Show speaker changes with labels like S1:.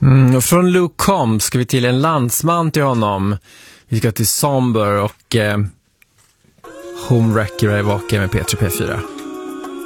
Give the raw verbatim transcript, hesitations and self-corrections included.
S1: Mm, och från Luke Combs ska vi till en landsman till honom. Vi ska till Somber och eh, Home Wrecker är vaken med P tre P fyra.